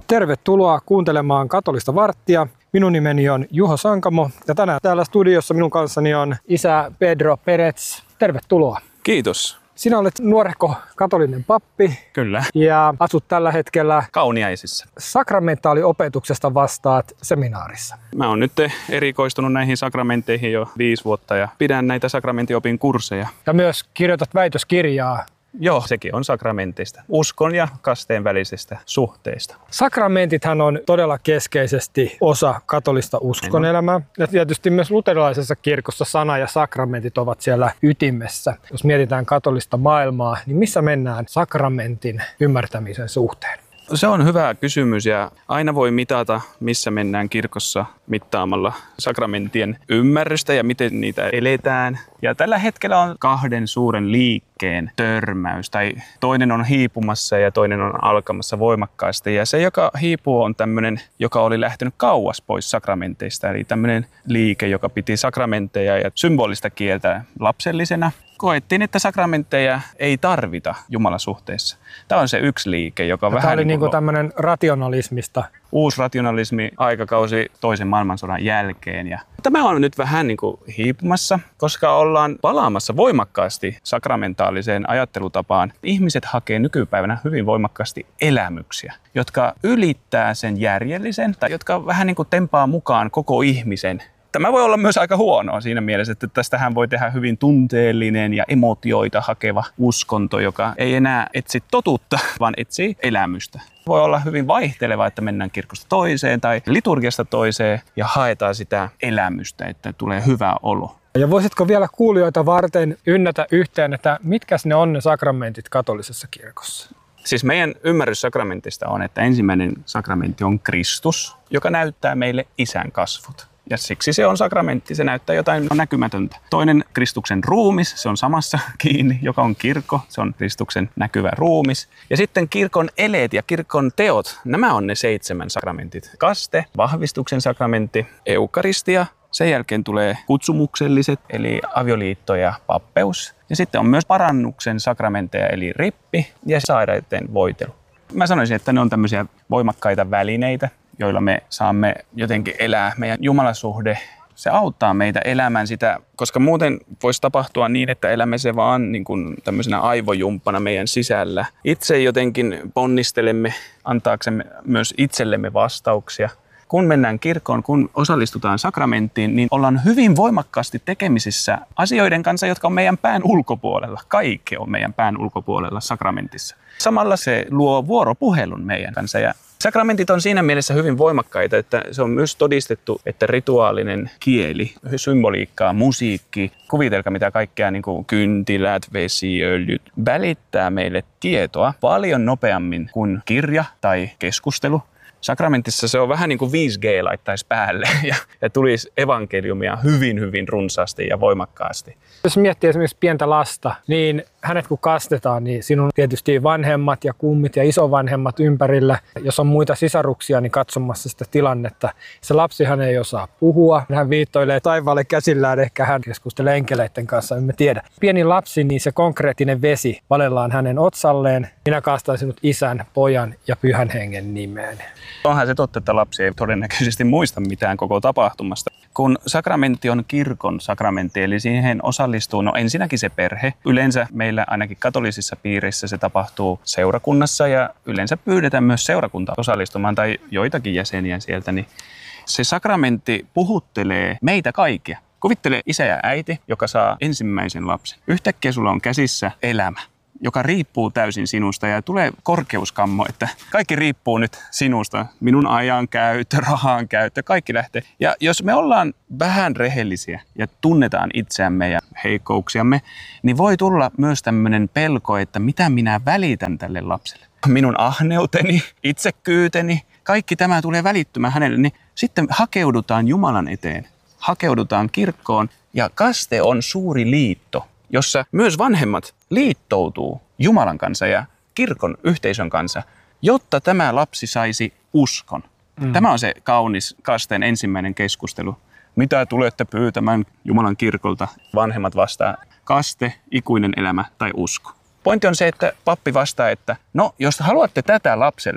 Tervetuloa kuuntelemaan Katolista varttia. Minun nimeni on Juho Sankamo ja tänään täällä studiossa minun kanssani on isä Pedro Perez. Tervetuloa. Kiitos. Sinä olet nuorehko katolinen pappi. Kyllä. Ja asut tällä hetkellä Kauniaisissa. Sakramentaaliopetuksesta vastaat seminaarissa. Mä oon nyt erikoistunut näihin sakramentteihin jo 5 vuotta ja pidän näitä sakramenttiopin kursseja. Ja myös kirjoitat väitöskirjaa. Joo, sekin on sakramentista. Uskon ja kasteen välisestä suhteesta. Sakramentithan on todella keskeisesti osa katolista uskonelämää. Ja tietysti myös luterilaisessa kirkossa sana ja sakramentit ovat siellä ytimessä. Jos mietitään katolista maailmaa, niin missä mennään sakramentin ymmärtämisen suhteen? Se on hyvä kysymys ja aina voi mitata, missä mennään kirkossa mittaamalla sakramenttien ymmärrystä ja miten niitä eletään. Ja tällä hetkellä on 2 suuren liikkeen törmäys, tai toinen on hiipumassa ja toinen on alkamassa voimakkaasti. Ja se, joka hiipuu, on tämmöinen, joka oli lähtenyt kauas pois sakramenteista, eli tämmöinen liike, joka piti sakramentteja ja symbolista kieltä lapsellisena. Koettiin, että sakramentteja ei tarvita Jumalasuhteessa. Tämä on se yksi liike, joka vähän... Tämä oli niin kuin tämmöinen rationalismista. Uusi rationalismi aikakausi toisen maailmansodan jälkeen. Ja tämä on nyt vähän niin kuin hiipumassa, koska ollaan palaamassa voimakkaasti sakramentaaliseen ajattelutapaan. Ihmiset hakee nykypäivänä hyvin voimakkaasti elämyksiä, jotka ylittää sen järjellisen tai jotka vähän niin kuin tempaa mukaan koko ihmisen. Tämä voi olla myös aika huonoa siinä mielessä, että tästähän voi tehdä hyvin tunteellinen ja emotioita hakeva uskonto, joka ei enää etsi totuutta, vaan etsii elämystä. Voi olla hyvin vaihteleva, että mennään kirkosta toiseen tai liturgiasta toiseen ja haetaan sitä elämystä, että tulee hyvä olo. Ja voisitko vielä kuulijoita varten ynnätä yhteen, että mitkä ne on ne sakramentit katolisessa kirkossa? Siis meidän ymmärrys sakramentista on, että ensimmäinen sakramentti on Kristus, joka näyttää meille Isän kasvot. Ja siksi se on sakramentti, se näyttää jotain näkymätöntä. Toinen Kristuksen ruumis, se on samassa kiinni, joka on kirkko, se on Kristuksen näkyvä ruumis. Ja sitten kirkon eleet ja kirkon teot, nämä on ne 7 sakramentit. Kaste, vahvistuksen sakramentti, eukaristia, sen jälkeen tulee kutsumukselliset, eli avioliitto ja pappeus. Ja sitten on myös parannuksen sakramentteja, eli rippi ja sairaiden voitelu. Mä sanoisin, että ne on tämmöisiä voimakkaita välineitä, joilla me saamme jotenkin elää meidän jumalasuhde. Se auttaa meitä elämään sitä, koska muuten voisi tapahtua niin, että elämme se vaan niin kuin tämmöisenä aivojumppana meidän sisällä. Itse jotenkin ponnistelemme antaaksemme myös itsellemme vastauksia. Kun mennään kirkkoon, kun osallistutaan sakramenttiin, niin ollaan hyvin voimakkaasti tekemisissä asioiden kanssa, jotka on meidän pään ulkopuolella. Kaikki on meidän pään ulkopuolella sakramentissa. Samalla se luo vuoropuhelun meidän kanssa. Ja sakramentit on siinä mielessä hyvin voimakkaita, että se on myös todistettu, että rituaalinen kieli, symboliikkaa, musiikki, kuvitelkaa mitä kaikkea niin kuin kyntilät, vesiöljyt, välittää meille tietoa paljon nopeammin kuin kirja tai keskustelu. Sakramentissa se on vähän niin kuin 5G laittaisi päälle ja tulisi evankeliumia hyvin runsaasti ja voimakkaasti. Jos miettii esimerkiksi pientä lasta, niin hänet kun kastetaan, niin siinä on tietysti vanhemmat ja kummit ja isovanhemmat ympärillä. Jos on muita sisaruksia, niin katsomassa sitä tilannetta. Se lapsihan ei osaa puhua. Hän viittoilee taivaalle käsillään, ehkä hän keskustelee enkeleiden kanssa, emme tiedä. Pieni lapsi, niin se konkreettinen vesi valellaan hänen otsalleen. Minä kastan sinut Isän, Pojan ja Pyhän Hengen nimeen. Onhan se totta, että lapsi ei todennäköisesti muista mitään koko tapahtumasta. Kun sakramentti on kirkon sakramentti, eli siihen osallistuu ensinnäkin se perhe. Yleensä meillä ainakin katolisissa piirissä se tapahtuu seurakunnassa ja yleensä pyydetään myös seurakunta osallistumaan tai joitakin jäseniä sieltä. Niin se sakramentti puhuttelee meitä kaikkia. Kuvittele isä ja äiti, joka saa ensimmäisen lapsen. Yhtäkkiä sulla on käsissä elämä, joka riippuu täysin sinusta ja tulee korkeuskammo, että kaikki riippuu nyt sinusta. Minun ajan käyttö, rahan käyttö, kaikki lähtee. Ja jos me ollaan vähän rehellisiä ja tunnetaan itseämme ja heikkouksiamme, niin voi tulla myös tämmöinen pelko, että mitä minä välitän tälle lapselle. Minun ahneuteni, itsekyyteni, kaikki tämä tulee välittymään hänelle, niin sitten hakeudutaan Jumalan eteen, hakeudutaan kirkkoon ja kaste on suuri liitto, jossa myös vanhemmat liittoutuu Jumalan kanssa ja kirkon yhteisön kanssa, jotta tämä lapsi saisi uskon. Tämä on se kaunis kasteen ensimmäinen keskustelu. Mitä tulette pyytämään Jumalan kirkolta? Vanhemmat vastaa, kaste, ikuinen elämä tai usko. Pointti on se, että pappi vastaa, että no, jos haluatte tätä lapselleen,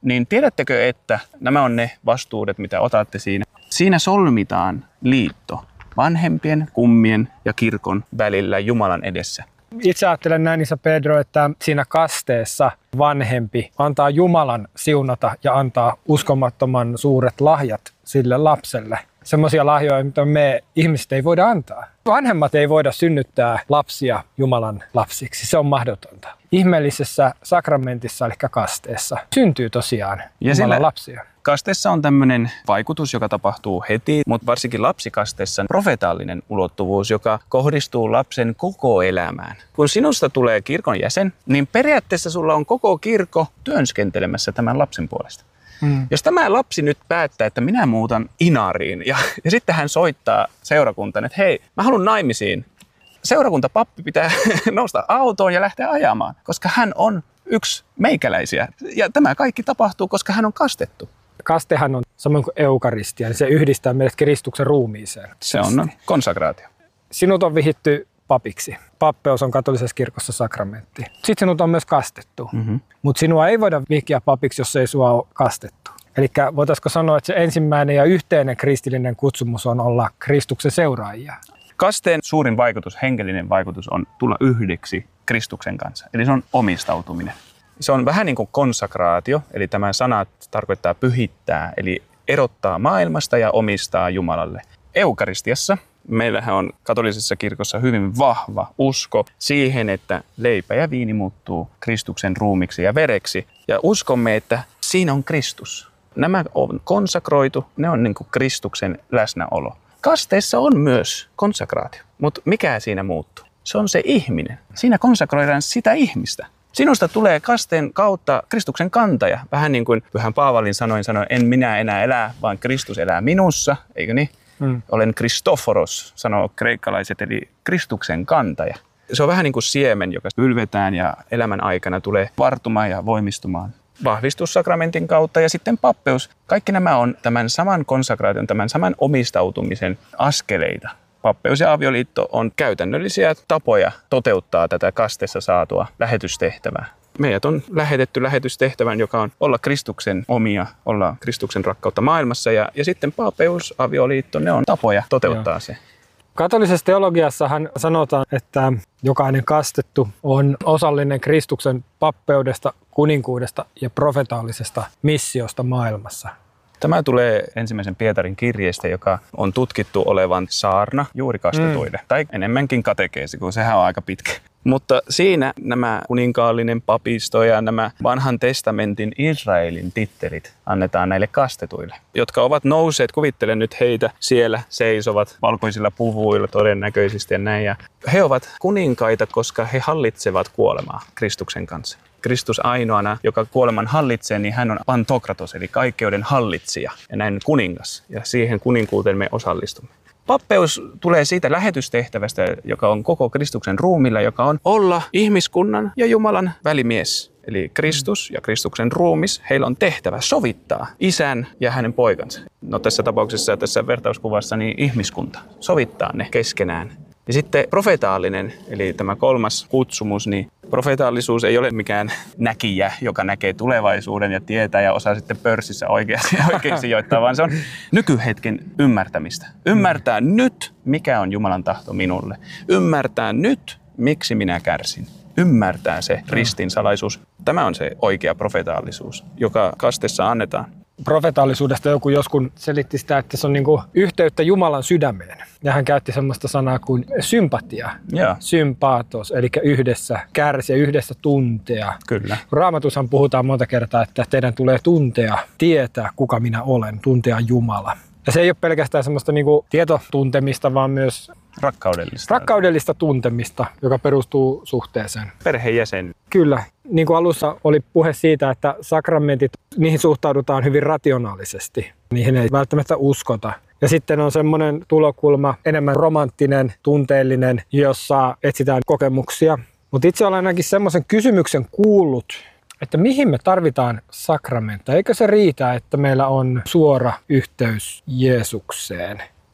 niin tiedättekö, että nämä on ne vastuudet, mitä otatte siinä. Siinä solmitaan liitto vanhempien, kummien ja kirkon välillä Jumalan edessä. Itse ajattelen näin, Isä Pedro, että siinä kasteessa vanhempi antaa Jumalan siunata ja antaa uskomattoman suuret lahjat sille lapselle. Semmoisia lahjoja, mitä me ihmiset ei voida antaa. Vanhemmat ei voida synnyttää lapsia Jumalan lapsiksi. Se on mahdotonta. Ihmeellisessä sakramentissa, eli kasteessa, syntyy tosiaan Jumalan lapsia. Kasteessa on tämmöinen vaikutus, joka tapahtuu heti, mutta varsinkin lapsikasteessa profetaalinen ulottuvuus, joka kohdistuu lapsen koko elämään. Kun sinusta tulee kirkon jäsen, niin periaatteessa sulla on koko kirkko työnskentelemässä tämän lapsen puolesta. Jos tämä lapsi nyt päättää, että minä muutan Inariin ja sitten hän soittaa seurakuntaan, että hei, mä haluan naimisiin. Seurakuntapappi pitää nousta autoon ja lähteä ajamaan, koska hän on yksi meikäläisiä. Ja tämä kaikki tapahtuu, koska hän on kastettu. Kastehan on samoin kuin eukaristia, niin se yhdistää meidät Kristuksen ruumiiseen. Se on konsakraatio. Sinut on vihitty papiksi. Pappeus on katolisessa kirkossa sakramentti. Sitten sinut on myös kastettu. Mutta sinua ei voida vihkiä papiksi, jos ei sua ole kastettu. Eli voitaisiko sanoa, että se ensimmäinen ja yhteinen kristillinen kutsumus on olla Kristuksen seuraajia? Kasteen suurin vaikutus, henkilöinen vaikutus on tulla yhdeksi Kristuksen kanssa. Eli se on omistautuminen. Se on vähän niin kuin konsakraatio, eli tämä sana tarkoittaa pyhittää, eli erottaa maailmasta ja omistaa Jumalalle. Eukaristiassa meillähän on katolisessa kirkossa hyvin vahva usko siihen, että leipä ja viini muuttuu Kristuksen ruumiksi ja vereksi. Ja uskomme, että siinä on Kristus. Nämä on konsakroitu, ne on niin kuin Kristuksen läsnäolo. Kasteessa on myös konsakraatio, mutta mikä siinä muuttuu? Se on se ihminen. Siinä konsakroidaan sitä ihmistä. Sinusta tulee kasteen kautta Kristuksen kantaja. Vähän niin kuin Pyhän Paavalin sanoi, en minä enää elää, vaan Kristus elää minussa, eikö niin? Olen Kristoforos, sanoo kreikkalaiset, eli Kristuksen kantaja. Se on vähän niin kuin siemen, joka ylvetään ja elämän aikana tulee vartumaan ja voimistumaan. Vahvistussakramentin kautta ja sitten pappeus. Kaikki nämä on tämän saman konsakraation, tämän saman omistautumisen askeleita. Pappeus ja avioliitto on käytännöllisiä tapoja toteuttaa tätä kasteessa saatua lähetystehtävää. Meidät on lähetetty lähetystehtävän, joka on olla Kristuksen omia, olla Kristuksen rakkautta maailmassa ja sitten pappeus, avioliitto, ne on tapoja toteuttaa se. Katolisessa teologiassahan sanotaan, että jokainen kastettu on osallinen Kristuksen pappeudesta, kuninkuudesta ja profetaalisesta missiosta maailmassa. Tämä tulee ensimmäisen Pietarin kirjeestä, joka on tutkittu olevan saarna juuri kastetuille. Tai enemmänkin katekeesi, kun sehän on aika pitkä. Mutta siinä nämä kuninkaallinen papisto ja nämä vanhan testamentin Israelin tittelit annetaan näille kastetuille, jotka ovat nousseet, kuvittelen nyt heitä, siellä seisovat valkoisilla puvuilla todennäköisesti ja näin. Ja he ovat kuninkaita, koska he hallitsevat kuolemaa Kristuksen kanssa. Kristus ainoana, joka kuoleman hallitsee, niin hän on pantokratos, eli kaikkeuden hallitsija ja näin kuningas. Ja siihen kuninkuuteen me osallistumme. Pappeus tulee siitä lähetystehtävästä, joka on koko Kristuksen ruumilla, joka on olla ihmiskunnan ja Jumalan välimies. Eli Kristus ja Kristuksen ruumis, heillä on tehtävä sovittaa isän ja hänen poikansa. No tässä tapauksessa, tässä vertauskuvassa, niin ihmiskunta. Sovittaa ne keskenään. Ja sitten profetaalinen, eli tämä kolmas kutsumus, niin profetaalisuus ei ole mikään näkijä, joka näkee tulevaisuuden ja tietää ja osaa sitten pörssissä oikein sijoittaa, vaan se on nykyhetken ymmärtämistä. Ymmärtää nyt, mikä on Jumalan tahto minulle. Ymmärtää nyt, miksi minä kärsin. Ymmärtää se ristin salaisuus. Tämä on se oikea profetaalisuus, joka kasteessa annetaan. Profetaalisuudesta joku joskus selitti sitä, että se on niinku yhteyttä Jumalan sydämeen. Ja hän käytti semmoista sanaa kuin sympatia, sympaatos, eli yhdessä kärsiä, yhdessä tuntea. Kyllä. Raamatussahan puhutaan monta kertaa, että teidän tulee tuntea, tietää kuka minä olen, tuntea Jumala. Ja se ei ole pelkästään semmoista niinku tietotuntemista, vaan myös rakkaudellista tuntemista, joka perustuu suhteeseen. Perheenjäsen. Kyllä. Niin kuin alussa oli puhe siitä, että sakramentit, niihin suhtaudutaan hyvin rationaalisesti. Niihin ei välttämättä uskota. Ja sitten on semmoinen tulokulma, enemmän romanttinen, tunteellinen, jossa etsitään kokemuksia. Mutta itse olen ainakin semmoisen kysymyksen kuullut, että mihin me tarvitaan sakramentteja. Eikö se riitä, että meillä on suora yhteys Jeesukseen?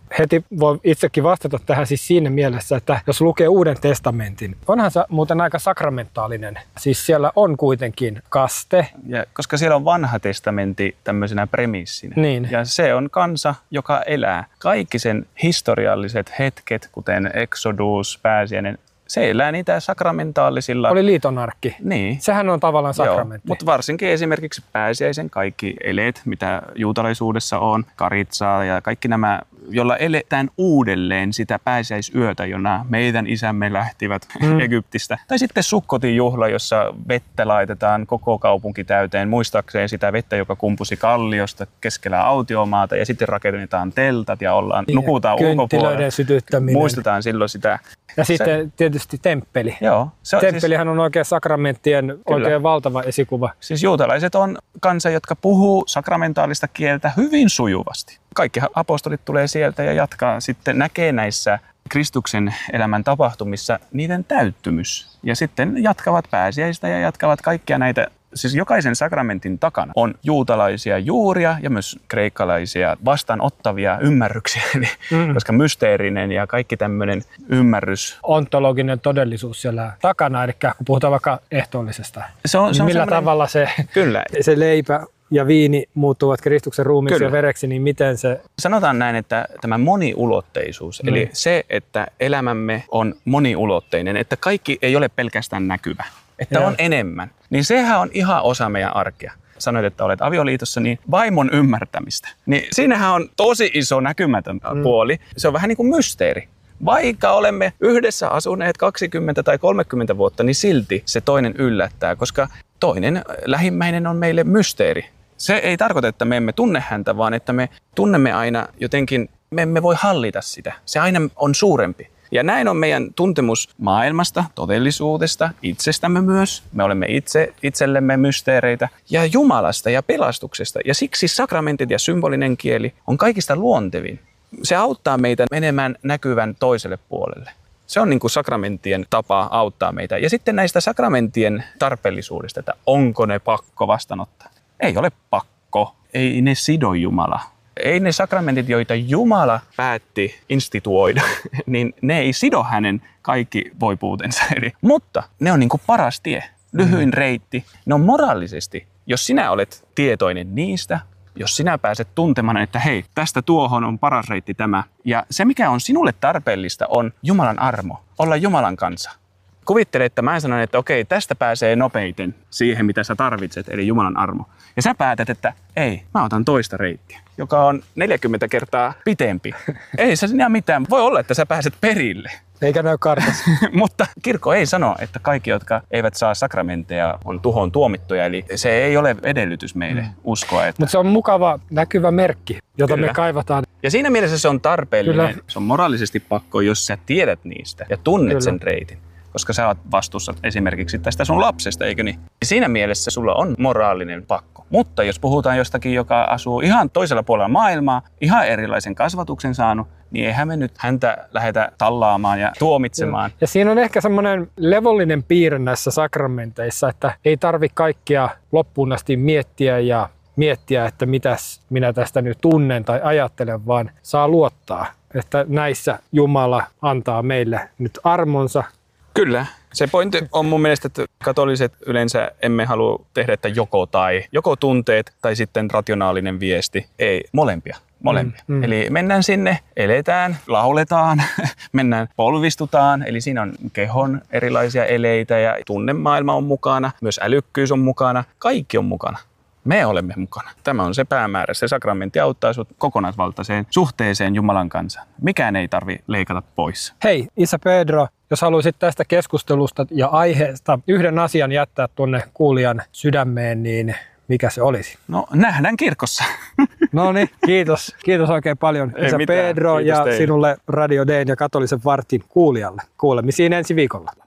Heti voi itsekin vastata tähän siis siinä mielessä, että jos lukee Uuden testamentin, onhan se muuten aika sakramentaalinen. Siis siellä on kuitenkin kaste. Ja koska siellä on vanha testamentti tämmöisenä premissinä. Niin. Ja se on kansa, joka elää. Kaikki sen historialliset hetket, kuten Exodus, pääsiäinen, se elää niitä sakramentaalisilla. Oli liitonarkki. Niin. Sehän on tavallaan sakramentti. Mutta varsinkin esimerkiksi pääsiäisen kaikki eleet, mitä juutalaisuudessa on, karitsaa ja kaikki nämä, jolla eletään uudelleen sitä pääsiäisyötä, jona meidän isämme lähtivät Egyptistä. Tai sitten Sukkotin juhla, jossa vettä laitetaan koko kaupunki täyteen, muistaakseen sitä vettä, joka kumpusi kalliosta keskellä autiomaata, ja sitten rakennetaan teltat ja nukutaan ulkopuolella. Sytyttäminen. Muistetaan silloin sitä. Ja sitten tietysti temppeli. Joo. Temppelihän on oikein sakramenttien oikein valtava esikuva. Siis juutalaiset on kansa, jotka puhuu sakramentaalista kieltä hyvin sujuvasti. Kaikki apostolit tulee sieltä ja jatkaa sitten, näkee näissä Kristuksen elämän tapahtumissa niiden täyttymys. Ja sitten jatkavat pääsiäistä ja jatkavat kaikkia näitä. Siis jokaisen sakramentin takana on juutalaisia juuria ja myös kreikkalaisia vastaanottavia ymmärryksiä, koska mysteerinen ja kaikki tämmöinen ymmärrys. Ontologinen todellisuus siellä takana, eli kun puhutaan vaikka ehtoollisesta, niin millä tavalla se leipä ja viini muuttuvat Kristuksen ruumiiksi ja vereksi, niin miten se... Sanotaan näin, että tämä moniulotteisuus, eli se, että elämämme on moniulotteinen, että kaikki ei ole pelkästään näkyvä. Että on enemmän. Niin sehän on ihan osa meidän arkea. Sanoit, että olet avioliitossa, niin vaimon ymmärtämistä. Niin siinähän on tosi iso näkymätön puoli. Se on vähän niin kuin mysteeri. Vaikka olemme yhdessä asuneet 20 tai 30 vuotta, niin silti se toinen yllättää, koska toinen lähimmäinen on meille mysteeri. Se ei tarkoita, että me emme tunne häntä, vaan että me tunnemme aina jotenkin, me emme voi hallita sitä. Se aina on suurempi. Ja näin on meidän tuntemus maailmasta, todellisuudesta, itsestämme myös. Me olemme itsellemme mysteereitä ja Jumalasta ja pelastuksesta. Ja siksi sakramentit ja symbolinen kieli on kaikista luontevin. Se auttaa meitä menemään näkyvän toiselle puolelle. Se on niin kuin sakramenttien tapa auttaa meitä. Ja sitten näistä sakramenttien tarpeellisuudesta, että onko ne pakko vastaanottaa. Ei ole pakko. Ei ne sido Jumalaa. Ei ne sakramentit, joita Jumala päätti instituoida, niin ne ei sido hänen kaikki voipuutensa. Mutta ne on niin kuin paras tie, lyhyin reitti. Ne on moraalisesti, jos sinä olet tietoinen niistä, jos sinä pääset tuntemaan, että hei, tästä tuohon on paras reitti tämä. Ja se, mikä on sinulle tarpeellista, on Jumalan armo, olla Jumalan kanssa. Kuvittele, että mä sanon, että okei, tästä pääsee nopeiten siihen, mitä sä tarvitset, eli Jumalan armo. Ja sä päätät, että ei, mä otan toista reittiä, joka on 40 kertaa pitempi. Ei se sinä mitään. Voi olla, että sä pääset perille. Eikä näy kartassa. Mutta kirkko ei sano, että kaikki, jotka eivät saa sakramentteja, on tuhoon tuomittuja. Eli se ei ole edellytys meille uskoa. Että... Mutta se on mukava näkyvä merkki, jota me kaivataan. Ja siinä mielessä se on tarpeellinen. Kyllä. Se on moraalisesti pakko, jos sä tiedät niistä ja tunnet sen reitin. Koska sä oot vastuussa esimerkiksi tästä sun lapsesta, eikö niin? Siinä mielessä sulla on moraalinen pakko. Mutta jos puhutaan jostakin, joka asuu ihan toisella puolella maailmaa, ihan erilaisen kasvatuksen saanut, niin eihän me nyt häntä lähdetä tallaamaan ja tuomitsemaan. Ja siinä on ehkä semmoinen levollinen piirre näissä sakramenteissa, että ei tarvitse kaikkia loppuun asti miettiä, että mitäs minä tästä nyt tunnen tai ajattelen, vaan saa luottaa, että näissä Jumala antaa meille nyt armonsa. Kyllä. Se pointti on mun mielestä, että katoliset yleensä emme halua tehdä, että joko tunteet tai sitten rationaalinen viesti. Ei, molempia. Eli mennään sinne, eletään, lauletaan, mennään polvistutaan. Eli siinä on kehon erilaisia eleitä ja tunnemaailma on mukana, myös älykkyys on mukana, kaikki on mukana. Me olemme mukana. Tämä on se päämäärä. Se sakramentti auttaa sinut kokonaisvaltaiseen suhteeseen Jumalan kanssa. Mikään ei tarvitse leikata pois. Hei, Isä Pedro, jos haluaisit tästä keskustelusta ja aiheesta yhden asian jättää tuonne kuulijan sydämeen, niin mikä se olisi? No, nähdään kirkossa. No niin, kiitos. Kiitos oikein paljon Isä Pedro ja sinulle Radio D:n ja Katolisen vartin kuulijalle. Kuulemisiin ensi viikolla.